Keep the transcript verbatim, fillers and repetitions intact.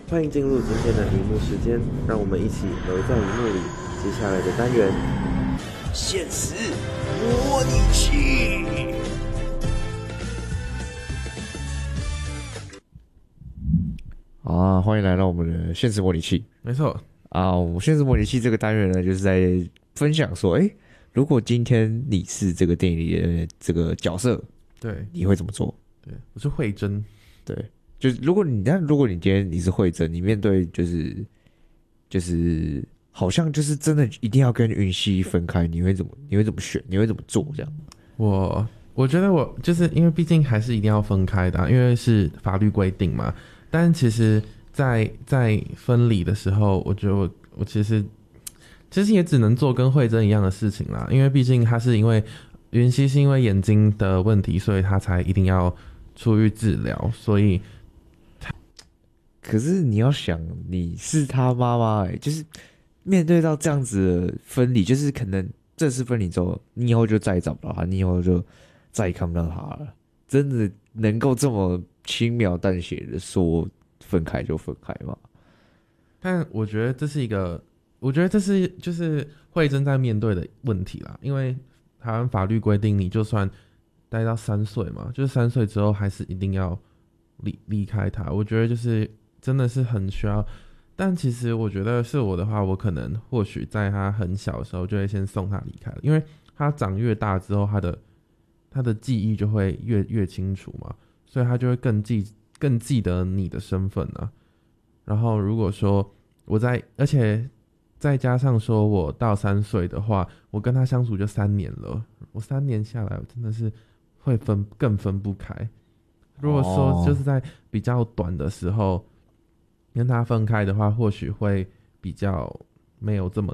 欢迎进入今天的荧幕时间，让我们一起留在荧幕里。接下来的单元， 现实模拟器。 啊，欢迎来到我们的现实模拟器。 没错啊，我们现实模拟器这个单元呢，就是在分享说，哎，如果今天你是这个电影里的这个角色， 对， 你会怎么做？ 对，我是慧珍。 对，就是如果你但如果你今天你是慧珍，你面对就是就是好像就是真的一定要跟云溪分开，你会怎么你会怎么选？你会怎么做？这样？ 我我觉得我就是因为毕竟还是一定要分开的、啊，因为是法律规定嘛。但其实在，在分离的时候，我觉得我我其实其实也只能做跟慧珍一样的事情啦，因为毕竟他是因为云溪是因为眼睛的问题，所以他才一定要出狱治疗，所以。 可是你要想，你是他妈妈哎，就是面对到这样子的分离，就是可能这次分离之后，你以后就再也找不到他，你以后就再也看不到他了。真的能够这么轻描淡写的说分开就分开吗？ 但我觉得这是一个，我觉得这是就是慧珍在面对的问题啦，因为台湾法律规定，你就算待到三岁嘛，就是三岁之后还是一定要离离开他。我觉得就是真的是很需要，但其实我觉得是我的话，我可能或许在他很小的时候就会先送他离开了，因为他长越大之后，他的他的记忆就会越越清楚嘛，所以他就会更记更记得你的身份啊。然后如果说我在，而且再加上说我到三岁的话，我跟他相处就三年了，我三年下来，我真的是会分更分不开。如果说就是在比较短的时候跟他分开的话，或许会比较没有这么